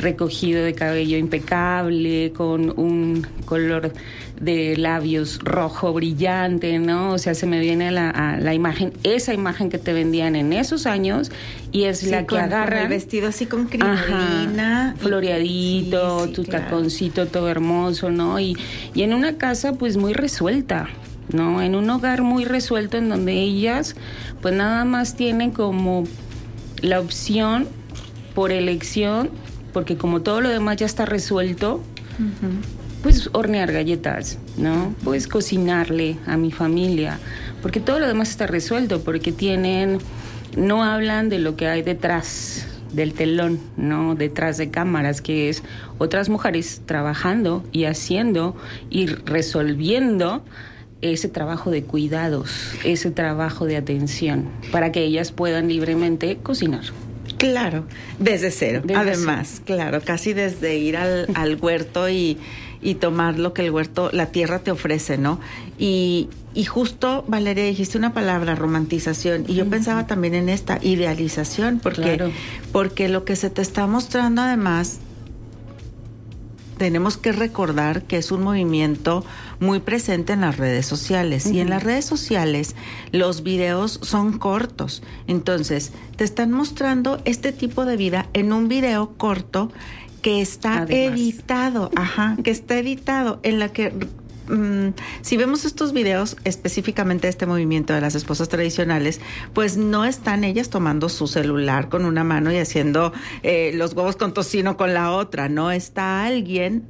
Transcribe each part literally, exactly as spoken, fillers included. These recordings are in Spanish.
recogido de cabello impecable, con un color de labios rojo brillante, ¿no? O sea, se me viene a la, a la imagen, esa imagen que te vendían en esos años, y es sí, la que con, agarran. Con el vestido así con crinolina. Ajá, floreadito, y, sí, tu claro. taconcito todo hermoso, ¿no? Y, y en una casa, pues, muy resuelta, ¿no? En un hogar muy resuelto en donde ellas, pues, nada más tienen como la opción por elección, porque como todo lo demás ya está resuelto, uh-huh. pues hornear galletas, ¿no? Pues cocinarle a mi familia, porque todo lo demás está resuelto, porque tienen, no hablan de lo que hay detrás del telón, ¿no? Detrás de cámaras, que es otras mujeres trabajando y haciendo y resolviendo ese trabajo de cuidados, ese trabajo de atención, para que ellas puedan libremente cocinar. Claro, desde cero, desde además, cero. Claro, casi desde ir al, al huerto y, y tomar lo que el huerto, la tierra te ofrece, ¿no? Y, y justo, Valeria, dijiste una palabra, romantización, y yo uh-huh. pensaba también en esta, idealización, porque, claro. porque lo que se te está mostrando además, tenemos que recordar que es un movimiento muy presente en las redes sociales. Uh-huh. Y en las redes sociales los videos son cortos. Entonces, te están mostrando este tipo de vida en un video corto que está además. editado. Ajá, que está editado, en la que... Mm, si vemos estos videos, específicamente este movimiento de las esposas tradicionales, pues no están ellas tomando su celular con una mano y haciendo eh, los huevos con tocino con la otra, no, está alguien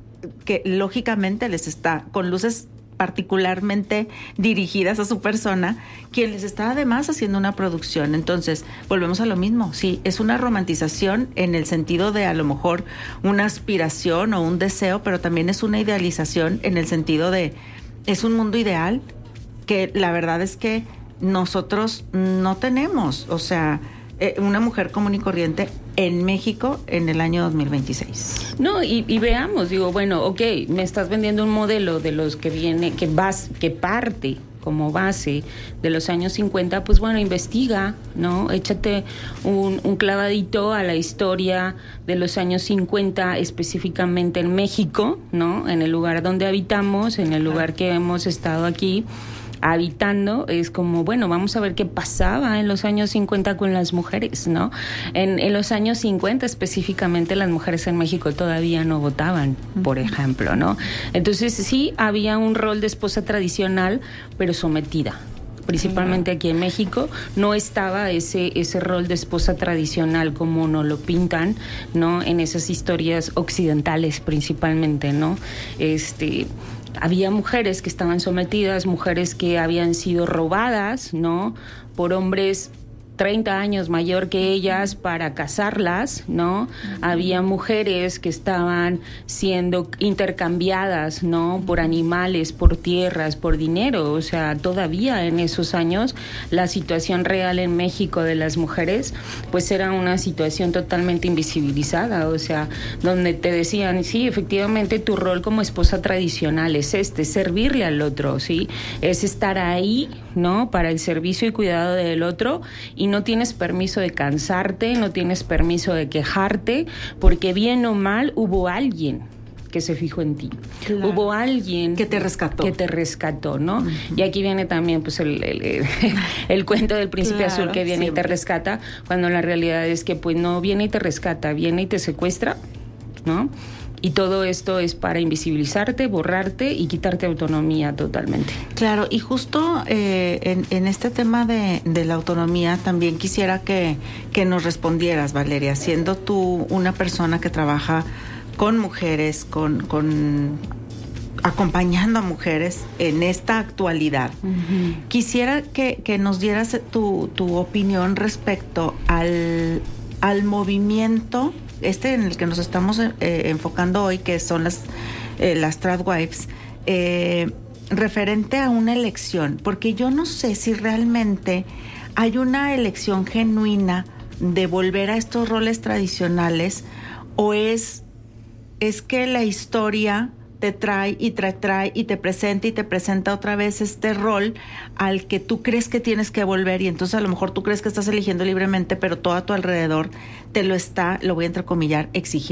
que lógicamente les está con luces particularmente dirigidas a su persona, quien les está además haciendo una producción. Entonces, volvemos a lo mismo, sí, es una romantización en el sentido de a lo mejor una aspiración o un deseo, pero también es una idealización en el sentido de, es un mundo ideal que la verdad es que nosotros no tenemos, o sea, eh, una mujer común y corriente en México en el año dos mil veintiséis. No, y, y veamos, digo, bueno, ok, me estás vendiendo un modelo de los que viene, que vas, que parte como base de los años cincuenta, pues bueno, investiga, ¿no? Échate un, un clavadito a la historia de los años cincuenta, específicamente en México, ¿no? En el lugar donde habitamos, en el lugar que hemos estado aquí habitando, es como, bueno, vamos a ver qué pasaba en los años cincuenta con las mujeres, ¿no? En, en los años cincuenta específicamente las mujeres en México todavía no votaban, por ejemplo, ¿no? Entonces sí había un rol de esposa tradicional, pero sometida. Principalmente aquí en México no estaba ese ese rol de esposa tradicional como nos lo pintan, ¿no? En esas historias occidentales principalmente, ¿no? Este... Había mujeres que estaban sometidas, mujeres que habían sido robadas, ¿no? Por hombres treinta años mayor que ellas para casarlas, ¿no? Uh-huh. Había mujeres que estaban siendo intercambiadas, ¿no? Por animales, por tierras, por dinero. O sea, todavía en esos años la situación real en México de las mujeres, pues era una situación totalmente invisibilizada. O sea, donde te decían, sí, efectivamente tu rol como esposa tradicional es este, servirle al otro, ¿sí? Es estar ahí, ¿no? Para el servicio y cuidado del otro, y no tienes permiso de cansarte, no tienes permiso de quejarte, porque bien o mal hubo alguien que se fijó en ti. Claro. Hubo alguien que te rescató. Que te rescató, ¿no? Uh-huh. Y aquí viene también pues el, el, el, el cuento del príncipe claro, azul que viene siempre. Y te rescata, cuando la realidad es que pues no viene y te rescata, viene y te secuestra, ¿no? Y todo esto es para invisibilizarte, borrarte y quitarte autonomía totalmente. Claro, y justo eh, en, en este tema de, de la autonomía también quisiera que, que nos respondieras, Valeria, siendo tú una persona que trabaja con mujeres, con, con acompañando a mujeres en esta actualidad. Uh-huh. Quisiera que, que nos dieras tu, tu opinión respecto al, al movimiento este en el que nos estamos eh, enfocando hoy, que son las, eh, las tradwives, eh, referente a una elección, porque yo no sé si realmente hay una elección genuina de volver a estos roles tradicionales, o es, es que la historia te trae y trae, trae y te presenta y te presenta otra vez este rol al que tú crees que tienes que volver, y entonces a lo mejor tú crees que estás eligiendo libremente, pero todo a tu alrededor te lo está, lo voy a entrecomillar, exigiendo.